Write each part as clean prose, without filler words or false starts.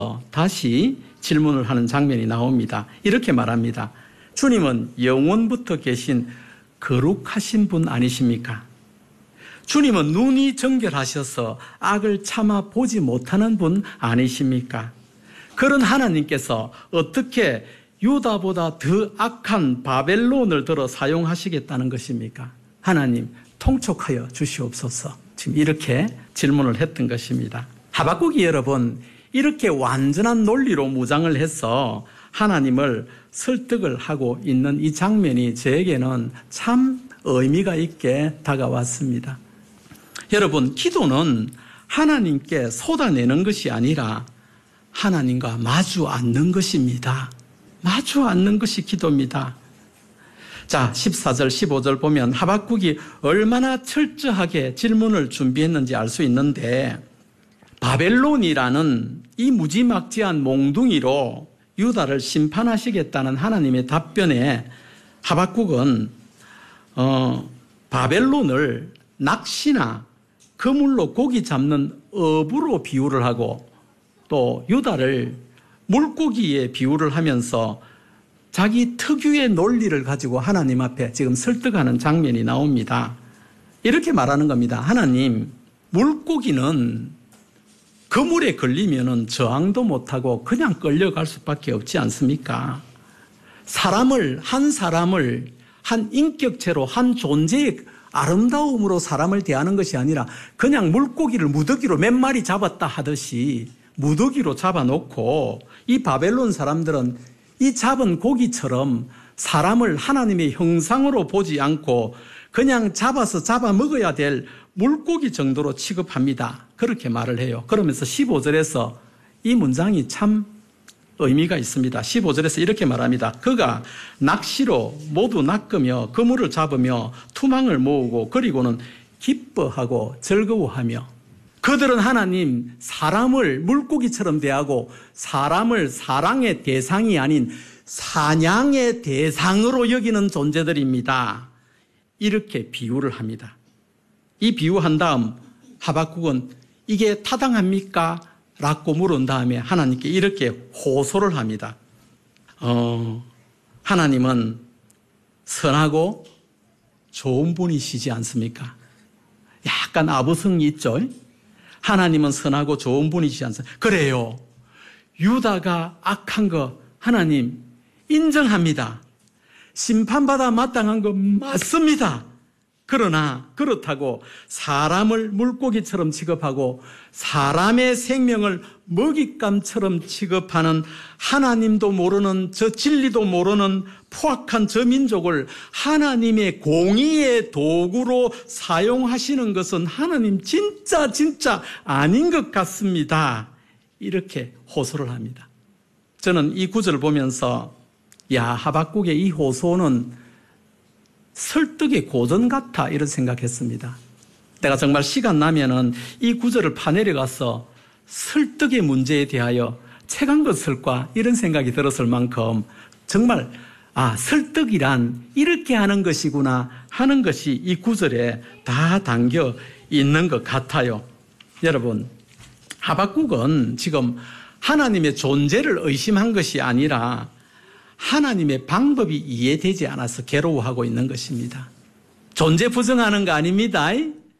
다시 질문을 하는 장면이 나옵니다. 이렇게 말합니다. 주님은 영원부터 계신 거룩하신 분 아니십니까? 주님은 눈이 정결하셔서 악을 참아 보지 못하는 분 아니십니까? 그런 하나님께서 어떻게 유다보다 더 악한 바벨론을 들어 사용하시겠다는 것입니까? 하나님 통촉하여 주시옵소서. 지금 이렇게 질문을 했던 것입니다. 하박국이 여러분 이렇게 완전한 논리로 무장을 해서 하나님을 설득을 하고 있는 이 장면이 저에게는 참 의미가 있게 다가왔습니다. 여러분, 기도는 하나님께 쏟아내는 것이 아니라 하나님과 마주 앉는 것입니다. 마주 앉는 것이 기도입니다. 자, 14절, 15절 보면 하박국이 얼마나 철저하게 질문을 준비했는지 알 수 있는데, 바벨론이라는 이 무지막지한 몽둥이로 유다를 심판하시겠다는 하나님의 답변에 하박국은 바벨론을 낚시나 그물로 고기 잡는 어부로 비유를 하고 또 유다를 물고기에 비유를 하면서 자기 특유의 논리를 가지고 하나님 앞에 지금 설득하는 장면이 나옵니다. 이렇게 말하는 겁니다. 하나님, 물고기는 그물에 걸리면은 저항도 못하고 그냥 끌려갈 수밖에 없지 않습니까? 한 사람을 한 인격체로 한 존재의 아름다움으로 사람을 대하는 것이 아니라 그냥 물고기를 무더기로 몇 마리 잡았다 하듯이 무더기로 잡아놓고 이 바벨론 사람들은 이 잡은 고기처럼 사람을 하나님의 형상으로 보지 않고 그냥 잡아서 잡아먹어야 될 물고기 정도로 취급합니다. 그렇게 말을 해요. 그러면서 15절에서 이 문장이 참 의미가 있습니다. 15절에서 이렇게 말합니다. 그가 낚시로 모두 낚으며 그물을 잡으며 투망을 모으고 그리고는 기뻐하고 즐거워하며, 그들은 하나님 사람을 물고기처럼 대하고 사람을 사랑의 대상이 아닌 사냥의 대상으로 여기는 존재들입니다. 이렇게 비유를 합니다. 이 비유한 다음 하박국은 이게 타당합니까? 라고 물은 다음에 하나님께 이렇게 호소를 합니다. 하나님은 선하고 좋은 분이시지 않습니까? 약간 아부성이 있죠? 하나님은 선하고 좋은 분이시지 않습니까? 그래요. 유다가 악한 거 하나님 인정합니다. 심판받아 마땅한 거 맞습니다. 그러나 그렇다고 사람을 물고기처럼 취급하고 사람의 생명을 먹잇감처럼 취급하는 하나님도 모르는 저 진리도 모르는 포악한 저 민족을 하나님의 공의의 도구로 사용하시는 것은 하나님 진짜 아닌 것 같습니다. 이렇게 호소를 합니다. 저는 이 구절을 보면서 하박국의 이 호소는 설득의 고전 같아 이런 생각했습니다. 내가 정말 시간 나면은 이 구절을 파내려 가서 설득의 문제에 대하여 책 한 권 쓸까 이런 생각이 들었을 만큼 정말 설득이란 이렇게 하는 것이구나 하는 것이 이 구절에 다 담겨 있는 것 같아요. 여러분, 하박국은 지금 하나님의 존재를 의심한 것이 아니라 하나님의 방법이 이해되지 않아서 괴로워하고 있는 것입니다. 존재 부정하는 거 아닙니다.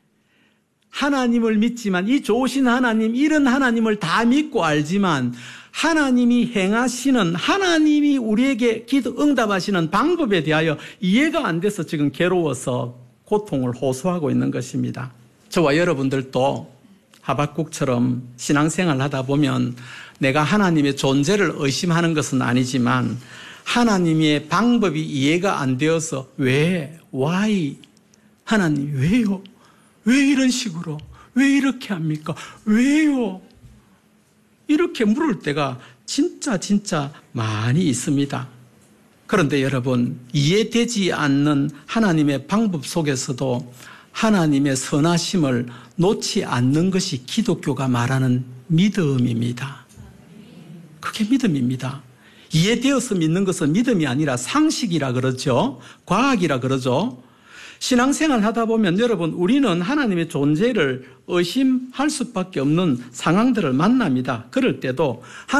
하나님을 믿지만 이 좋으신 하나님, 이런 하나님을 다 믿고 알지만 하나님이 행하시는, 하나님이 우리에게 기도 응답하시는 방법에 대하여 이해가 안 돼서 지금 괴로워서 고통을 호소하고 있는 것입니다. 저와 여러분들도 하박국처럼 신앙생활 하다 보면 내가 하나님의 존재를 의심하는 것은 아니지만 하나님의 방법이 이해가 안 되어서 why? 하나님 왜요? 왜 이런 식으로? 왜 이렇게 합니까? 왜요? 이렇게 물을 때가 진짜 많이 있습니다. 그런데 여러분, 이해되지 않는 하나님의 방법 속에서도 하나님의 선하심을 놓지 않는 것이 기독교가 말하는 믿음입니다. 그게 믿음입니다. 이해되어서 믿는 것은 믿음이 아니라 상식이라 그러죠. 과학이라 그러죠. 신앙생활 하다 보면 여러분, 우리는 하나님의 존재를 의심할 수밖에 없는 상황들을 만납니다. 그럴 때도